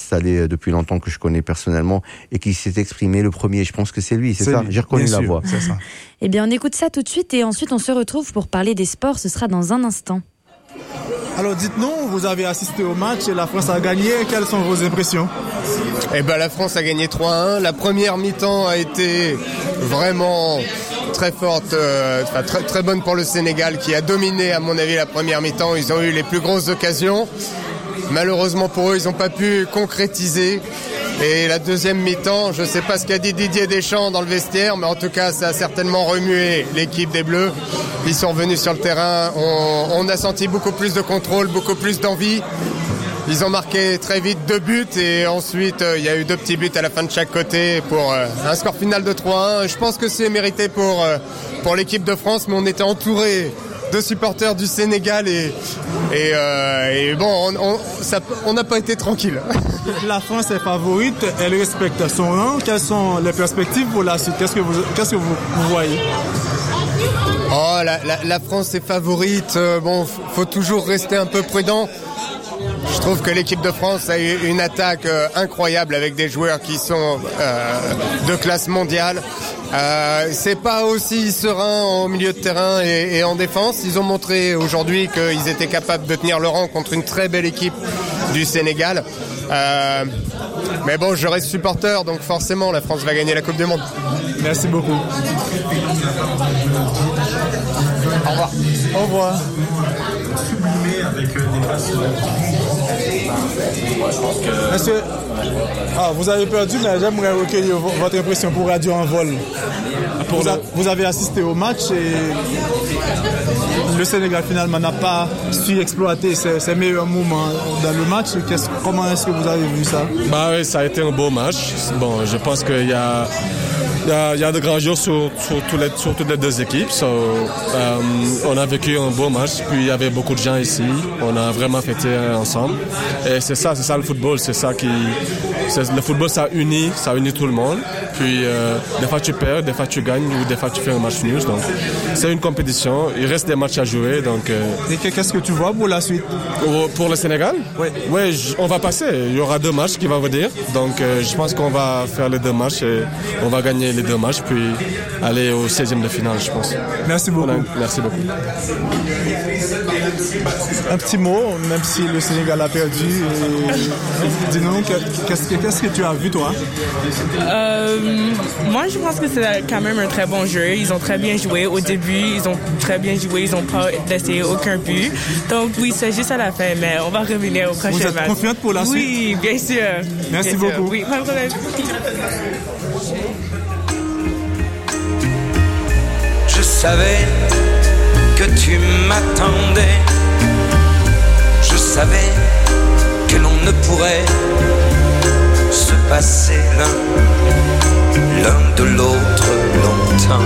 installé depuis longtemps, que je connais personnellement, et qui s'est exprimé le premier. Je pense que c'est lui, c'est ça lui. J'ai reconnu la voix. C'est ça. Eh bien, on écoute ça tout de suite et ensuite on se retrouve pour parler des sports. Ce sera dans un instant. Alors dites-nous, vous avez assisté au match et la France a gagné. Quelles sont vos impressions ? Eh ben, la France a gagné 3-1. La première mi-temps a été vraiment très forte, très, très bonne pour le Sénégal qui a dominé, à mon avis, la première mi-temps. Ils ont eu les plus grosses occasions. Malheureusement pour eux, ils n'ont pas pu concrétiser. Et la deuxième mi-temps, je ne sais pas ce qu'a dit Didier Deschamps dans le vestiaire, mais en tout cas, ça a certainement remué l'équipe des Bleus. Ils sont revenus sur le terrain. On a senti beaucoup plus de contrôle, beaucoup plus d'envie. Ils ont marqué très vite 2 buts et ensuite il y a eu 2 petits buts à la fin de chaque côté pour un score final de 3-1. Je pense que c'est mérité pour l'équipe de France, mais on était entouré de supporters du Sénégal et bon, on n'a pas été tranquille. La France est favorite, elle respecte son rang. Quelles sont les perspectives pour la suite ? Qu'est-ce que vous voyez ? Oh, la France est favorite. Bon, faut toujours rester un peu prudent. Je trouve que l'équipe de France a eu une attaque incroyable avec des joueurs qui sont de classe mondiale. C'est pas aussi serein en milieu de terrain et en défense. Ils ont montré aujourd'hui qu'ils étaient capables de tenir le rang contre une très belle équipe du Sénégal. Mais bon, je reste supporter, donc forcément la France va gagner la Coupe du Monde. Merci beaucoup. Au revoir. Au revoir. Monsieur, vous avez perdu, mais j'aimerais recueillir votre impression pour Radio en vol. Vous avez assisté au match et le Sénégal finalement n'a pas su exploiter ses meilleurs moments dans le match. Comment est-ce que vous avez vu ça ? Bah oui, ça a été un beau match. Bon, je pense qu'il y a de grands jours sur toutes les deux équipes. On a vécu un beau match, puis il y avait beaucoup de gens ici. On a vraiment fêté ensemble. Et c'est ça le football. Le football, ça unit tout le monde. Puis des fois tu perds, des fois tu gagnes ou des fois tu fais un match nul. Donc c'est une compétition. Il reste des matchs à jouer. Donc, et qu'est-ce que tu vois pour la suite ? Pour le Sénégal ? Oui. Oui, on va passer. Il y aura 2 matchs qui vont venir. Donc je pense qu'on va faire les 2 matchs et on va gagner les 2 matchs puis aller au 16e de finale, je pense. Merci beaucoup. Merci beaucoup. Un petit mot, même si le Sénégal a perdu. Dis-nous, qu'est-ce que tu as vu, toi ? Moi, je pense que c'est quand même un très bon jeu. Ils ont très bien joué au début. Ils ont très bien joué. Ils n'ont pas laissé aucun but. Donc, oui, c'est juste à la fin, mais on va revenir au prochain match. Vous êtes confiante pour la suite ? Oui, bien sûr. Merci beaucoup. Oui, pas de problème. Je savais que tu m'attendais. Je savais que l'on ne pourrait se passer l'un de l'autre.